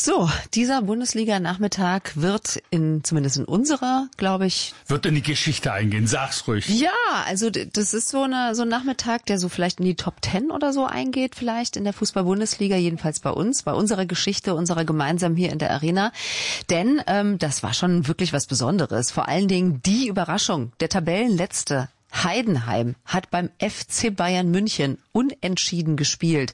So, dieser Bundesliga-Nachmittag wird zumindest in unserer, glaube ich... Wird in die Geschichte eingehen, sag's ruhig. Ja, also das ist so ein Nachmittag, der so vielleicht in die Top 10 oder so eingeht, vielleicht in der Fußball-Bundesliga, jedenfalls bei uns, bei unserer Geschichte, unserer gemeinsam hier in der Arena. Denn das war schon wirklich was Besonderes. Vor allen Dingen die Überraschung, der Tabellenletzte Heidenheim hat beim FC Bayern München unentschieden gespielt.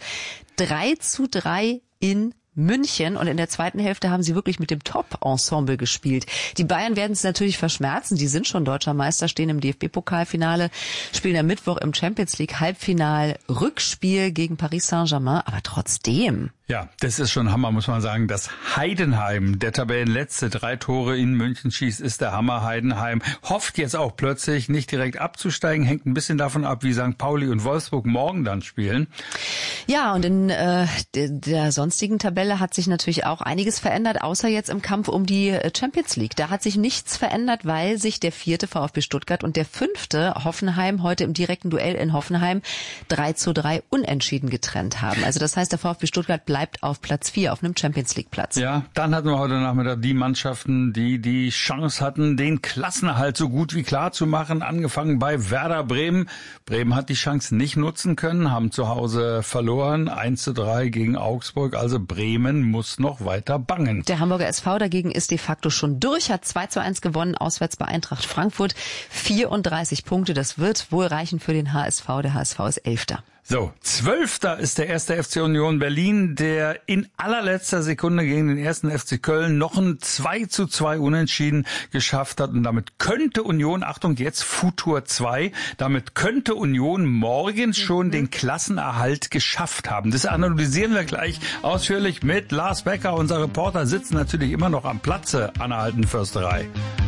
3:3 in München, und in der zweiten Hälfte haben sie wirklich mit dem Top-Ensemble gespielt. Die Bayern werden es natürlich verschmerzen, die sind schon deutscher Meister, stehen im DFB-Pokalfinale, spielen am Mittwoch im Champions-League-Halbfinal Rückspiel gegen Paris Saint-Germain, aber trotzdem... Ja, das ist schon Hammer, muss man sagen. Dass Heidenheim, der Tabellenletzte, 3 Tore in München schießt, ist der Hammer. Heidenheim hofft jetzt auch plötzlich nicht direkt abzusteigen, hängt ein bisschen davon ab, wie St. Pauli und Wolfsburg morgen dann spielen. Ja, und in der sonstigen Tabelle hat sich natürlich auch einiges verändert, außer jetzt im Kampf um die Champions League. Da hat sich nichts verändert, weil sich der 4. VfB Stuttgart und der 5. Hoffenheim heute im direkten Duell in Hoffenheim 3:3 unentschieden getrennt haben. Also das heißt, der VfB Stuttgart bleibt auf Platz 4, auf einem Champions-League-Platz. Ja, dann hatten wir heute Nachmittag die Mannschaften, die Chance hatten, den Klassenerhalt so gut wie klar zu machen. Angefangen bei Werder Bremen. Bremen hat die Chance nicht nutzen können, haben zu Hause verloren, 1:3 gegen Augsburg. Also Bremen muss noch weiter bangen. Der Hamburger SV dagegen ist de facto schon durch, hat 2:1 gewonnen, auswärts bei Eintracht Frankfurt. 34 Punkte, das wird wohl reichen für den HSV. Der HSV ist 11. So, 12. ist der 1. FC Union Berlin, der in allerletzter Sekunde gegen den 1. FC Köln noch ein 2:2 Unentschieden geschafft hat. Und damit könnte Union, Achtung jetzt, Futur 2, damit könnte Union morgen schon den Klassenerhalt geschafft haben. Das analysieren wir gleich ausführlich mit Lars Becker. Unser Reporter sitzt natürlich immer noch am Platze an der Alten Försterei.